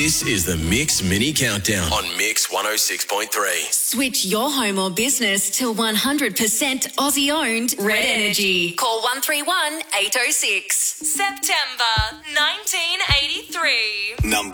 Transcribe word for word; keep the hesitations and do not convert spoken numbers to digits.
This is the Mix Mini Countdown on Mix one oh six point three. Switch your home or business to one hundred percent Aussie-owned Red Energy. Call one three one, eight oh six. September nineteen eighty-three. Number